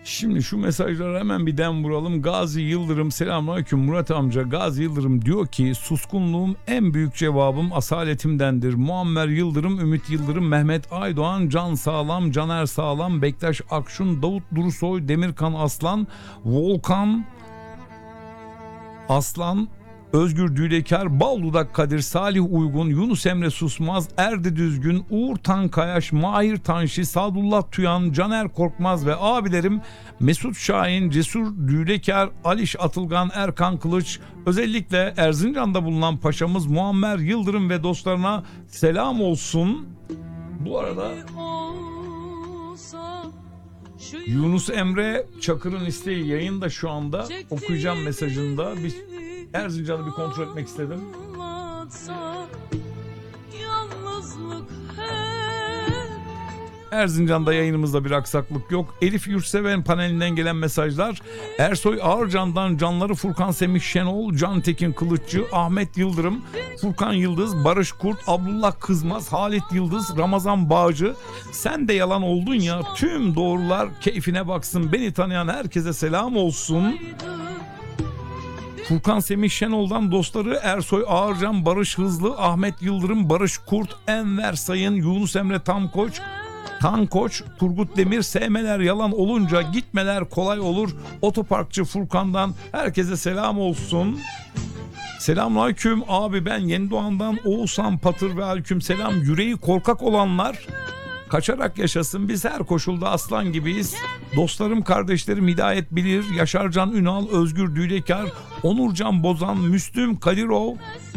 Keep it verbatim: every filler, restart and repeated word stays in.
Şimdi şu mesajlara hemen bir dem vuralım. Gazi Yıldırım, selamünaleyküm Murat amca. Gazi Yıldırım diyor ki suskunluğum en büyük cevabım asaletimdendir. Muammer Yıldırım, Ümit Yıldırım, Mehmet Aydoğan, Can Sağlam, Caner Sağlam, Bektaş Akşun, Davut Durusoy, Demirkan Aslan, Volkan Aslan, Özgür Dülekar, Baldudak Kadir, Salih Uygun, Yunus Emre Susmaz, Erdi Düzgün, Uğur Tankayaş, Mahir Tanşi, Sadullah Tuyan, Caner Korkmaz ve abilerim Mesut Şahin, Cesur Dülekar, Aliş Atılgan, Erkan Kılıç, özellikle Erzincan'da bulunan paşamız Muammer Yıldırım ve dostlarına selam olsun. Bu arada Yunus Emre Çakır'ın isteği yayında şu anda, okuyacağım mesajında. Bir Erzincan'ı bir kontrol etmek istedim. Erzincan'da yayınımızda bir aksaklık yok. Elif Yurtseven panelinden gelen mesajlar. Ersoy Ağırcan'dan Canları Furkan Semih Şenol, Can Tekin Kılıççı, Ahmet Yıldırım, Furkan Yıldız, Barış Kurt, Abdullah Kızmaz, Halit Yıldız, Ramazan Bağcı. Sen de yalan oldun ya, tüm doğrular keyfine baksın. Beni tanıyan herkese selam olsun. Furkan Semih Şenol'dan dostları Ersoy Ağırcan, Barış Hızlı, Ahmet Yıldırım, Barış Kurt, Enver Sayın, Yunus Emre Tamkoç, Tankoç, Turgut Demir, sevmeler yalan olunca gitmeler kolay olur. Otoparkçı Furkan'dan herkese selam olsun. Selamünaleyküm abi, ben Yeni Doğan'dan Oğuzhan Patır ve aleyküm selam. Yüreği korkak olanlar kaçarak yaşasın, biz her koşulda aslan gibiyiz. Dostlarım, kardeşlerim Hidayet Bilir, Yaşarcan Ünal, Özgür Dülekar, Onurcan Bozan, Müslüm Kadirov,